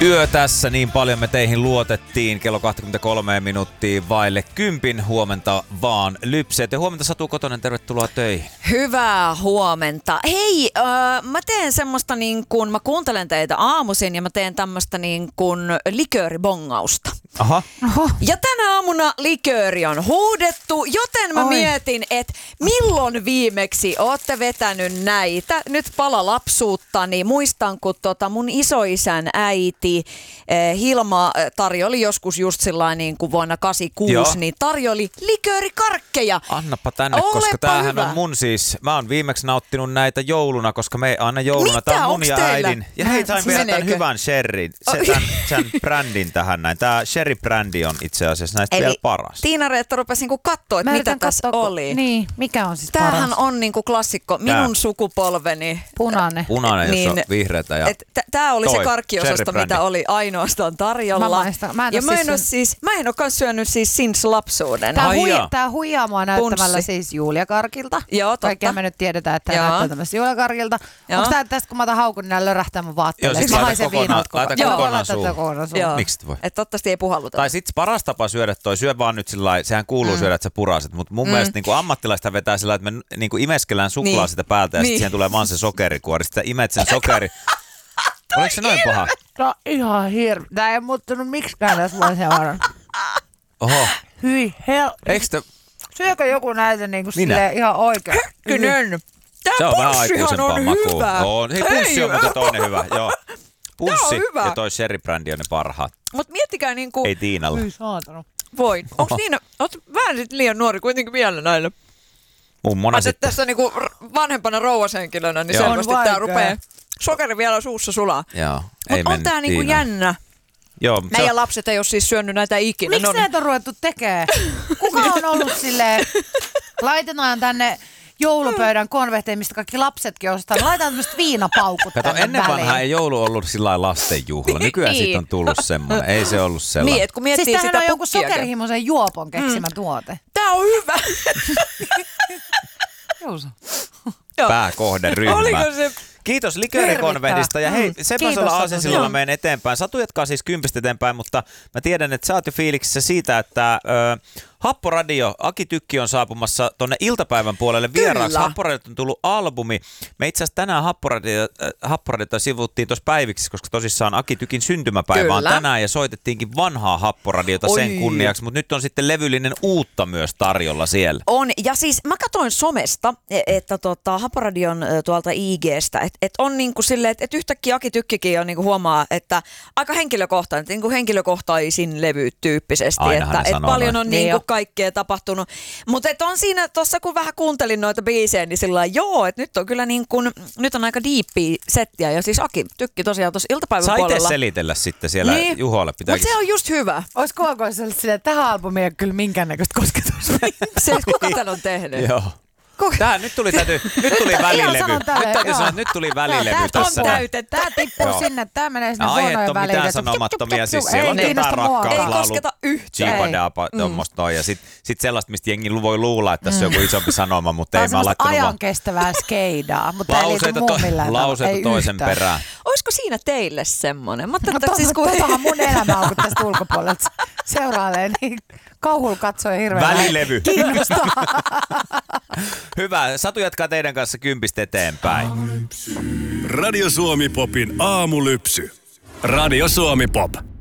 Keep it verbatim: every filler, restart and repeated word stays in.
Yö tässä, niin paljon me teihin luotettiin. Kello kaksikymmentäkolme minuuttia vaille kympin. Huomenta vaan lypseet. Ja huomenta Satu Kotonen, tervetuloa töihin. Hyvää huomenta. Hei, äh, mä teen semmoista niin kuin, mä kuuntelen teitä aamuisin ja mä teen tämmöistä niin kuin likööribongausta. Aha. Oho. Ja tänä aamuna likööri on huudettu, joten mä Oi. mietin, että milloin viimeksi ootte vetänyt näitä. Nyt pala lapsuutta, niin muistan, kun tota mun isoisän äiti eh, Hilma tarjoli joskus just sillain niin kuin vuonna kahdeksankymmentäkuusi, Joo. niin tarjoli liköörikarkkeja. Annappa tänne, Olepa koska tämähän hyvä. on mun siis, mä oon viimeksi nauttinut näitä jouluna, koska me aina jouluna, Mitä? tää on mun Onks ja teillä? äidin. Ja hei, sain vielä tämän hyvän sherrin, se, tämän, tämän brändin tähän näin. Tää sherry-brändi on itse asiassa näistä Eli vielä paras. Tiina-Reetta rupesi niinku katsoa, että mitä tässä katsoa, oli. Niin, mikä on siis Tämähän paras? on niinku klassikko, minun Tää. sukupolveni. Punainen. Punainen, Niin, jossa on vihreätä. Ja Tämä oli toi, se karkkiosasto, sherry-brändi. mitä oli ainoastaan tarjolla. Mä maistan. Mä en ja oo mä en, siis ole sen- siis, mä en ole kans syönyt siis since lapsuuden. Tää, Ai hui, jaa. tää huijaa mua näyttämällä Punssi. siis Julia Karkilta. Joo, totta. Kaikkea me nyt tiedetään, että Joo. tää näyttää tämmöistä Julia Karkilta. Joo. Onko tää tästä, kun mä otan haukun, niin nää lörähtää mun vaatteille? Joo, siis Mä laita haisen kokonaan- viinalta koko laita ajan. kokonaan Joo, laita suuhun. kokonaan suuhun. Joo. Miksi et voi? Että toivottavasti ei puhalluta. Tai sit paras tapa syödä toi, syö vaan nyt sillä lailla, sehän kuuluu mm. syödä, että sä puraset, mutta mun mm. mielestä niin ammattilaista vetää sillä lailla, että me niin imeskellään suklaa Niin. sitä päältä ja Niin. sitten siihen tulee vaan se sokerikuori, sitten imet sen sokeri. Oliko se noin paha? No ihan hirveä. Tää ei muuttunut miksikään tässä vuosien varrella. Oho, Hyi hel... eikö te... Syökö joku näitä niinku Minä? silleen ihan oikein? Kyllä. Tää Se on vähän punssihan aikuisempaa on makua. hyvä. On. Hei, punssi on muuten toinen hyvä, joo. Punssi hyvä. ja toi sherry-brändi on ne parhaat. Mut miettikää niinku, Ei Tiinalle. Hyi saatana. voin. Onks Niina, oot vähän sit liian nuori kuitenkin vielä näille? Mummona Mä sitten. tässä niinku r- vanhempana rouvashenkilönä, niin Joo. selvästi On tää vaikea. rupee sokeri vielä suussa sulaa. Joo, Mut ei on mennyt tää niinku Tiinaan. jännä. Joo, se Meidän on- lapset ei ole siis syönyt näitä ikinä. Miksi Ne on- näitä on ruvettu tekee? Kuka on ollut silleen, laitetaan tänne joulupöydän konvehteen, mistä kaikki lapsetkin ostaa. Laitetaan tämmöiset viinapaukut Kato, tänne ennen vanhaa väliin. ei joulu ollut sillä lailla lastenjuhla. Nykyään Niin. siitä on tullut semmoinen. Ei se ollut sellainen. Niin, että kun miettii Siis tämähän sitä on joku pukkiakin. sokerihimoisen juopon keksimä mm. tuote. Tää on hyvä. Juuso. Joo. Pääkohderyhmä. Oliko se? Kiitos liköörikonvehdista ja hei, Mm. sepä Kiitos, olla Satu. aasinsillalla Joo. menen eteenpäin. Satu jatkaa siis kympistä eteenpäin, mutta mä tiedän, että sä oot jo fiiliksissä siitä, että ö, Happoradio, Aki Tykki on saapumassa tonne iltapäivän puolelle vieraaksi. Kyllä. Happoradiolta on tullut albumi. Me itse asiassa tänään Happoradio, äh, Happoradiota sivuttiin tuossa päiviksi, koska tosissaan Aki Tykin syntymäpäivä on Kyllä. tänään ja soitettiinkin vanhaa Happoradiota Oi. sen kunniaksi, mutta nyt on sitten levyllinen uutta myös tarjolla siellä. On, ja siis mä katsoin somesta, e- että tota, Happoradion ö, tuolta I G:stä, että et on niinku silleen, että et yhtäkkiä Aki Tykkikin on niinku huomaa, että aika henkilökohtainen, että niinku henkilökohtaisin levy tyyppisesti, Ainahan että ne et sanoo paljon noin. on Niin niinku jo. kaikkea tapahtunut. Mutta on siinä, tuossa kun vähän kuuntelin noita biisejä, niin sillä lailla, joo, että nyt on kyllä niin kuin, nyt on aika diippiä settiä, ja siis Aki Tykki tosiaan tuossa iltapäivän Saa itse puolella. selitellä sitten siellä Niin. Juholle. Mutta Pitääkin... se on just hyvä. Ois kova, kun olisi ollut silleen, että tähän albumiin ei ole kyllä minkäännäköistä kosketusta. Se, kuka tän on tehnyt? Joo. Kuka? Tähän nyt tuli, täytyy, nyt tuli Ihan välilevy. sanon Nyt tälleen, täytyy joo. sanoa, että nyt tuli välilevy Tää tässä. on näin. täytettä. Tää tippuu Joo. sinne, tää menee sinne No, aiheet huonojen on väliin. mitään että tup, tup, sanomattomia, tup, siis tup, siellä ei on kiinnosta jotain mua. rakkauslaulu. Ei kosketa yhtään. Jibadaba, tuommoista noin. Ja sit, sit sellaista, mistä jengi voi luulla, että tässä on joku isompi sanoma, mutta Tää ei on mä oon semmoista laittanut vaan ajan kestävää skeidaa, mutta tää ei liity lauseita, muun to, millään tavalla. lauseita Ei toisen yhtään. perään. Olisiko siinä teille semmoinen? Mä No ajattelin, että siis kun... totahan mun elämä on, kun tästä ulkopuolelta seurailee, niin kauhulla katsoo hirveän Välilevy. kiinnostaa. Hyvä. Satu jatkaa teidän kanssa kympistä eteenpäin. Radio Suomi Popin aamulypsy. Radio Suomi Pop.